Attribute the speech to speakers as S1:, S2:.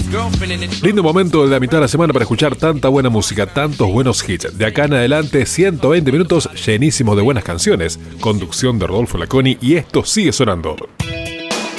S1: Lindo momento de la mitad de la semana para escuchar tanta buena música, tantos buenos hits. De acá en adelante, 120 minutos llenísimos de buenas canciones. Conducción de Rodolfo Laconi y esto sigue sonando.